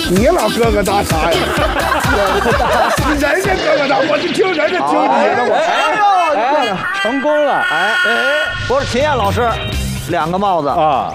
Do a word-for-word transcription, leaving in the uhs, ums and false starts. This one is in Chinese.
你老疙疙瘩瘩呀？人家疙疙瘩，我就听人家听你的。 哎呦，哎，成功了！哎哎，不是秦燕老师，两个帽子啊，